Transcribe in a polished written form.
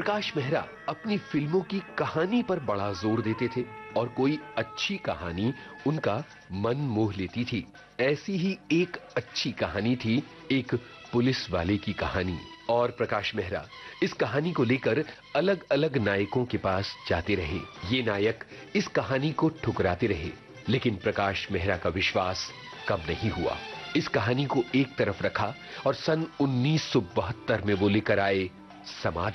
प्रकाश मेहरा अपनी फिल्मों की कहानी पर बड़ा जोर देते थे और कोई अच्छी कहानी उनका मन मोह लेती थी। ऐसी ही एक अच्छी कहानी थी एक पुलिस वाले की कहानी। और प्रकाश मेहरा इस कहानी को लेकर अलग अलग नायकों के पास जाते रहे। ये नायक इस कहानी को ठुकराते रहे, लेकिन प्रकाश मेहरा का विश्वास कम नहीं हुआ। इस कहानी को एक तरफ रखा और सन 1972 में वो लेकर आए समाधि।